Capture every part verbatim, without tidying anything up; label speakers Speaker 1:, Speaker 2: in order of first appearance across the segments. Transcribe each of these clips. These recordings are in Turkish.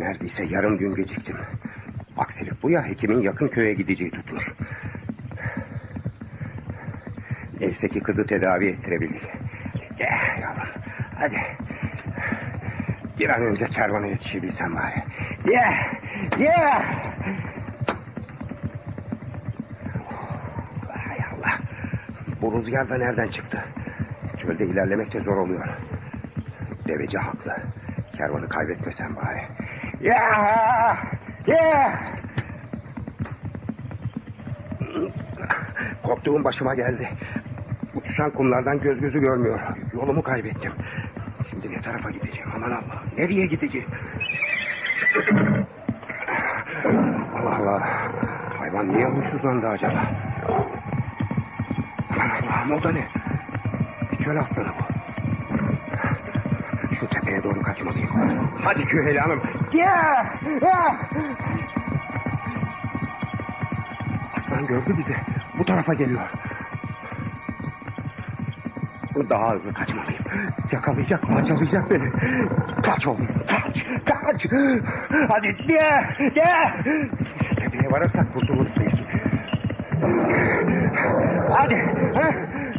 Speaker 1: Neredeyse yarım gün geciktim. Aksilik bu ya, hekimin yakın köye gideceği tutmuş. Neyse ki kızı tedavi ettirebildik. Gel yavrum, hadi. Bir an önce kervana yetişebilsem bari. Gel, gel. Hay Allah. Bu rüzgar da nereden çıktı? Çölde ilerlemek de zor oluyor. Deveci haklı. Kervanı kaybetmesem bari. Ya! Ya! Korktuğum başıma geldi. Uçuşan kumlardan göz gözü görmüyor. Yolumu kaybettim. Şimdi ne tarafa gideceğim? Aman Allah. Nereye gideceğim? Allah Allah. Hayvan niye huysuzlandı acaba? Aman Allah'ım, o da ne? Bir çöl aslanı bu. Şu tepeye doğru kaçmalıyım. Hadi Küheyli Hanım. Gel! Aslan gördü bizi. Bu tarafa geliyor. Daha hızlı kaçmalıyım. Yakalayacak, parçalayacak beni. Kaç oğlum, kaç, kaç. Hadi gel, gel. Şu tepeye varırsak kurtuluruz belki. Hadi. Ha?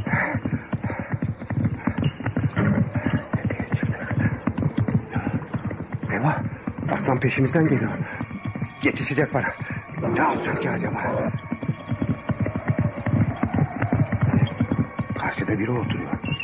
Speaker 1: Tepeye çıktık. Eyvah, aslan peşimizden geliyor. Yetişecek bana. Ne yapacak ki acaba? Karşıda biri oturuyor.